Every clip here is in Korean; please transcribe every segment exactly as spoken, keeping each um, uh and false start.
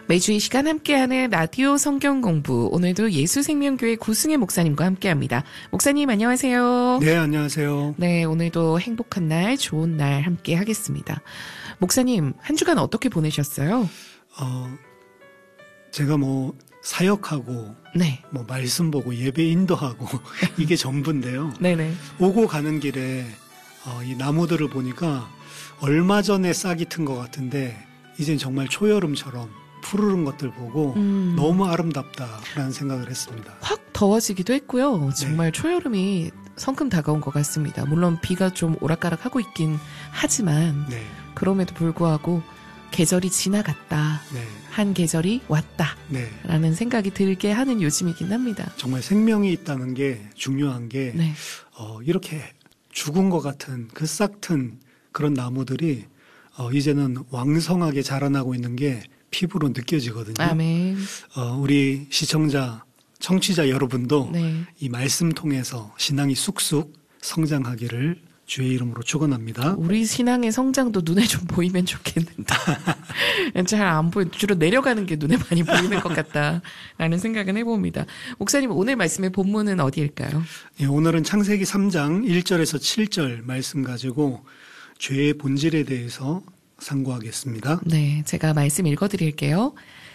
매주 이 시간 함께하는 라디오 성경 공부, 오늘도 예수생명교회 구승혜 목사님과 함께합니다. 목사님 안녕하세요. 네, 안녕하세요. 네, 오늘도 행복한 날, 좋은 날 함께 하겠습니다. 목사님, 한 주간 어떻게 보내셨어요? 어, 제가 뭐 사역하고 네. 뭐 말씀 보고 예배 인도하고 이게 전부인데요. 네네. 오고 가는 길에 어, 이 나무들을 보니까 얼마 전에 싹이 튼 것 같은데 이젠 정말 초여름처럼 푸르른 것들 보고 음. 너무 아름답다라는 생각을 했습니다. 확 더워지기도 했고요. 정말 네. 초여름이 성큼 다가온 것 같습니다. 물론 비가 좀 오락가락하고 있긴 하지만 네. 그럼에도 불구하고 계절이 지나갔다. 네. 한 계절이 왔다. 네. 라는 생각이 들게 하는 요즘이긴 합니다. 정말 생명이 있다는 게 중요한 게 네. 어, 이렇게 죽은 것 같은 그 싹튼 그런 나무들이 어, 이제는 왕성하게 자라나고 있는 게 피부로 느껴지거든요. 아멘. 어, 우리 시청자, 청취자 여러분도 네. 이 말씀 통해서 신앙이 쑥쑥 성장하기를 주의 이름으로 축원합니다. 우리 신앙의 성장도 눈에 좀 보이면 좋겠는데 잘 안 보여. 주로 내려가는 게 눈에 많이 보이는 것 같다라는 생각은 해봅니다. 목사님, 오늘 말씀의 본문은 어디일까요? 예, 오늘은 창세기 삼 장 일 절에서 칠 절 말씀 가지고 죄의 본질에 대해서 상고하겠습니다. 네, 제가 말씀 읽어드릴게요.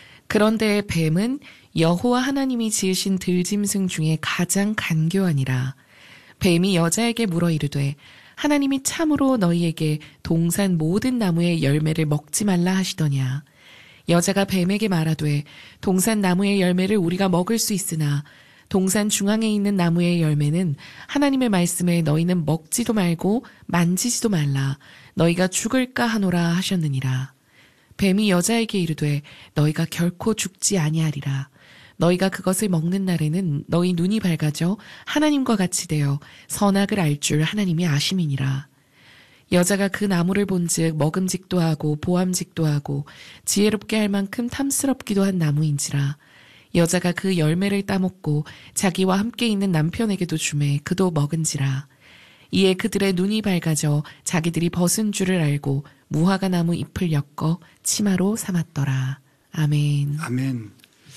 그런데 뱀은 여호와 하나님이 지으신 들짐승 중에 가장 간교하니라. 뱀이 여자에게 물어 이르되 하나님이 참으로 너희에게 동산 모든 나무의 열매를 먹지 말라 하시더냐. 여자가 뱀에게 말하되 동산 나무의 열매를 우리가 먹을 수 있으나 동산 중앙에 있는 나무의 열매는 하나님의 말씀에 너희는 먹지도 말고 만지지도 말라. 너희가 죽을까 하노라 하셨느니라. 뱀이 여자에게 이르되 너희가 결코 죽지 아니하리라. 너희가 그것을 먹는 날에는 너희 눈이 밝아져 하나님과 같이 되어 선악을 알 줄 하나님이 아심이니라. 여자가 그 나무를 본즉 먹음직도 하고 보암직도 하고 지혜롭게 할 만큼 탐스럽기도 한 나무인지라. 여자가 그 열매를 따먹고 자기와 함께 있는 남편에게도 주매 그도 먹은지라. 이에 그들의 눈이 밝아져 자기들이 벗은 줄을 알고 무화과 나무 잎을 엮어 치마로 삼았더라. 아멘. 아멘.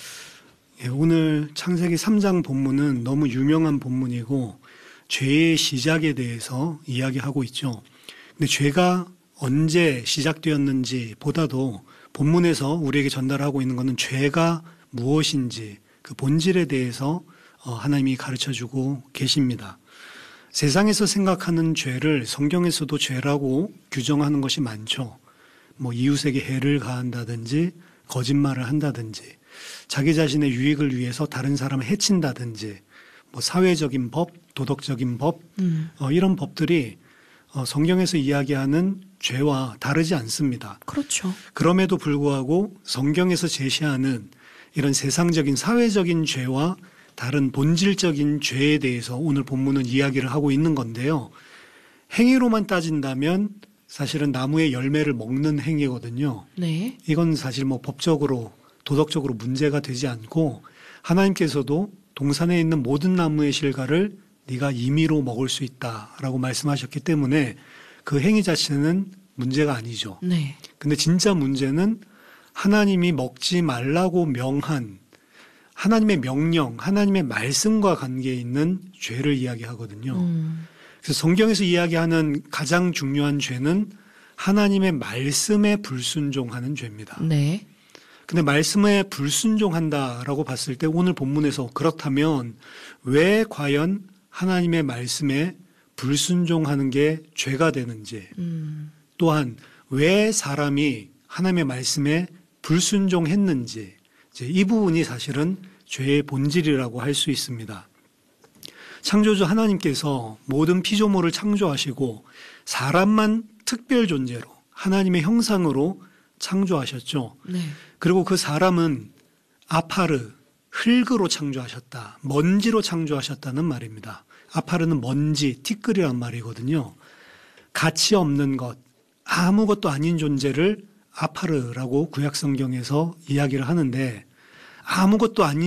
예, 오늘 창세기 삼 장 본문은 너무 유명한 본문이고 죄의 시작에 대해서 이야기하고 있죠. 근데 죄가 언제 시작되었는지 보다도 본문에서 우리에게 전달하고 있는 것은 죄가 무엇인지 그 본질에 대해서 하나님이 가르쳐주고 계십니다. 세상에서 생각하는 죄를 성경에서도 죄라고 규정하는 것이 많죠. 뭐 이웃에게 해를 가한다든지 거짓말을 한다든지 자기 자신의 유익을 위해서 다른 사람을 해친다든지 뭐 사회적인 법, 도덕적인 법 음. 어, 이런 법들이 어, 성경에서 이야기하는 죄와 다르지 않습니다. 그렇죠. 그럼에도 불구하고 성경에서 제시하는 이런 세상적인 사회적인 죄와 다른 본질적인 죄에 대해서 오늘 본문은 이야기를 하고 있는 건데요. 행위로만 따진다면 사실은 나무의 열매를 먹는 행위거든요. 네. 이건 사실 뭐 법적으로 도덕적으로 문제가 되지 않고 하나님께서도 동산에 있는 모든 나무의 실과를 네가 임의로 먹을 수 있다라고 말씀하셨기 때문에 그 행위 자체는 문제가 아니죠. 네. 근데 진짜 문제는 하나님이 먹지 말라고 명한 하나님의 명령, 하나님의 말씀과 관계에 있는 죄를 이야기하거든요. 음. 그래서 성경에서 이야기하는 가장 중요한 죄는 하나님의 말씀에 불순종하는 죄입니다. 네. 근데 말씀에 불순종한다라고 봤을 때 오늘 본문에서 그렇다면 왜 과연 하나님의 말씀에 불순종하는 게 죄가 되는지 음. 또한 왜 사람이 하나님의 말씀에 불순종했는지 이제 이 부분이 사실은 죄의 본질이라고 할 수 있습니다. 창조주 하나님께서 모든 피조물을 창조하시고 사람만 특별 존재로 하나님의 형상으로 창조하셨죠. 네. 그리고 그 사람은 아파르, 흙으로 창조하셨다. 먼지로 창조하셨다는 말입니다. 아파르는 먼지, 티끌이란 말이거든요. 가치 없는 것, 아무것도 아닌 존재를 아파르라고 구약 성경에서 이야기를 하는데 아무것도 아닌